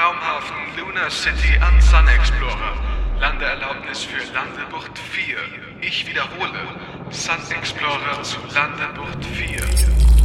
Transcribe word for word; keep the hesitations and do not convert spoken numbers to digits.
Raumhafen Lunar City an Sun Explorer. Landeerlaubnis für Landebucht vier. Ich wiederhole. Sun Explorer zu Landebucht vier.